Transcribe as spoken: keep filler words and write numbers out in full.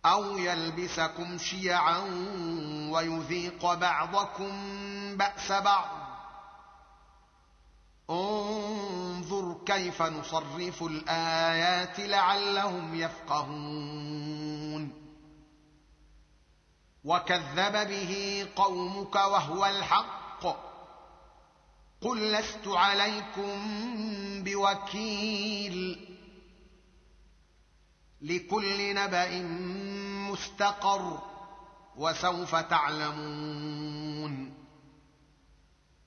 أو يلبسكم شيعا ويذيق بعضكم بأس بعض انظر كيف نصرف الآيات لعلهم يفقهون وكذب به قومك وهو الحق قل لست عليكم بوكيل لكل نبأ مستقر وسوف تعلمون